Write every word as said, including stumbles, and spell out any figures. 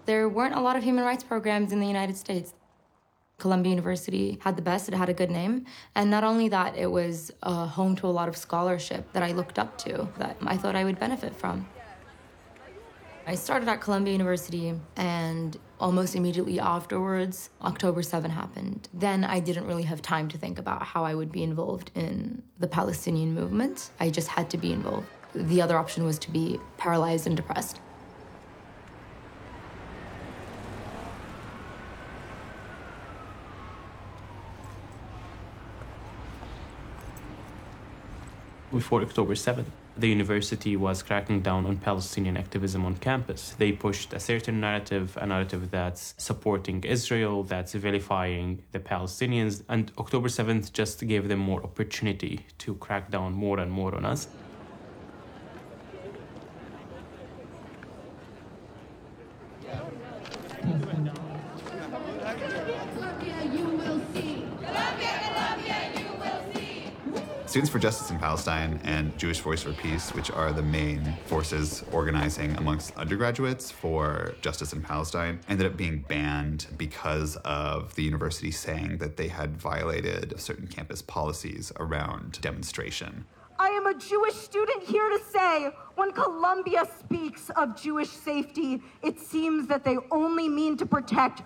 There weren't a lot of human rights programs in the United States. Columbia University had the best, it had a good name. And not only that, it was uh, home to a lot of scholarship that I looked up to, that I thought I would benefit from. I started at Columbia University, and almost immediately afterwards, October seventh happened. Then I didn't really have time to think about how I would be involved in the Palestinian movement. I just had to be involved. The other option was to be paralyzed and depressed. Before October seventh, the university was cracking down on Palestinian activism on campus. They pushed a certain narrative, a narrative that's supporting Israel, that's vilifying the Palestinians, and October seventh just gave them more opportunity to crack down more and more on us. Students for Justice in Palestine and Jewish Voice for Peace, which are the main forces organizing amongst undergraduates for justice in Palestine, ended up being banned because of the university saying that they had violated certain campus policies around demonstration. I am a Jewish student here to say, when Columbia speaks of Jewish safety, it seems that they only mean to protect